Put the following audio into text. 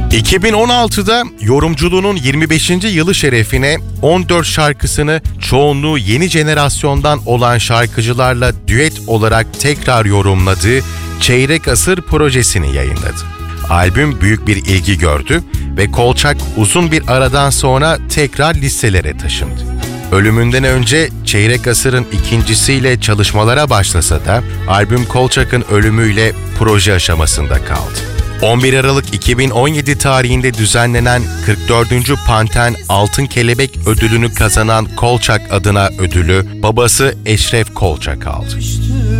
2016'da yorumculuğunun 25. yılı şerefine 14 şarkısını çoğunluğu yeni jenerasyondan olan şarkıcılarla düet olarak tekrar yorumladığı Çeyrek Asır projesini yayınladı. Albüm büyük bir ilgi gördü ve Kolçak uzun bir aradan sonra tekrar listelere taşındı. Ölümünden önce Çeyrek Asır'ın ikincisiyle çalışmalara başlasa da albüm Kolçak'ın ölümüyle proje aşamasında kaldı. 11 Aralık 2017 tarihinde düzenlenen 44. Panten Altın Kelebek ödülünü kazanan Kolçak adına ödülü babası Eşref Kolçak aldı.